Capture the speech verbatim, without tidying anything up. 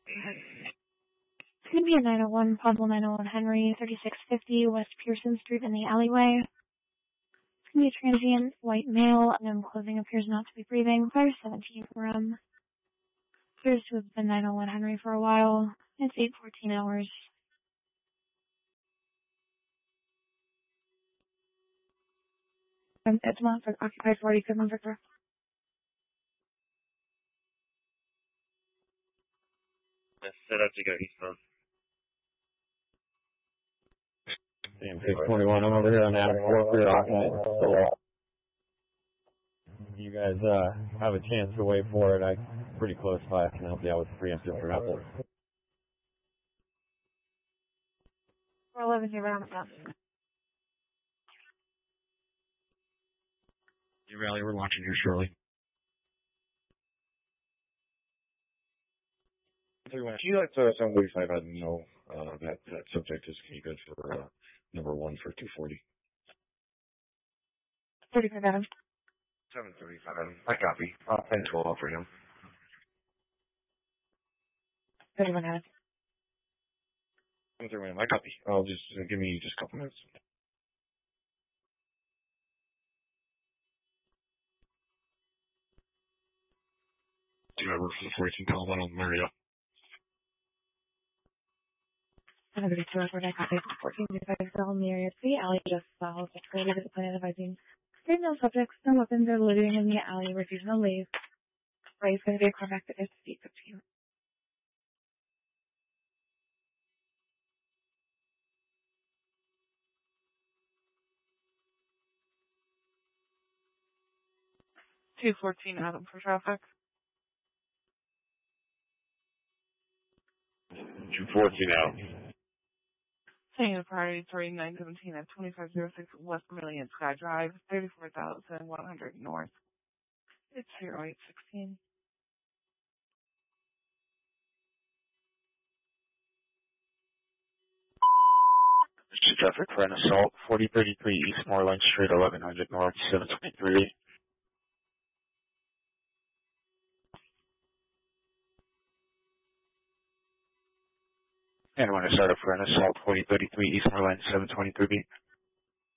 It's going to be a nine oh one, possible nine oh one Henry, thirty-six fifty West Pearson Street in the alleyway. It's going to be a transient white male, unknown clothing, appears not to be breathing, five seventeen room. Appears to have been nine oh one Henry for a while. It's eight fourteen hours. Um, it's not for occupied forty, Goodman Victor. Yes, set up to go eastbound. six twenty-one, I'm over here on Adam four for your you guys uh, have a chance to wait for it. I'm pretty close by. I can help you out with preemptive for Apple. four eleven, you're around that. Your rally, we're launching here shortly. Can you let uh, seven thirty-five out know uh, that that subject is pretty good for uh, number one for two forty? thirty-five Adam. seven thirty-five Adam. I copy. Uh, ten twelve for him. thirty-one Adam. seven thirty-one, I copy. I'll just uh, give me just a couple minutes. Driver for the fourteen Colorado Maria. seven thirty-two, I copy. fourteen fifty-five still in the area. The alley just south. It's related to the plan advising. There's no subjects, no weapons are loitering in the alley. Refusing to leave. Right, it's going to be a contact that is to speak up to you. two fourteen Adam for traffic. two fourteen out. Saying the priority three nine seventeen at twenty-five oh six West Vermilion Sky Drive, thirty-four thousand one hundred north. It's zero eight sixteen. Traffic for an assault, forty thirty-three East Moreland Street, eleven hundred North, seven twenty-three. And when I start up for an assault, forty thirty-three East Moreland, seven twenty-three B.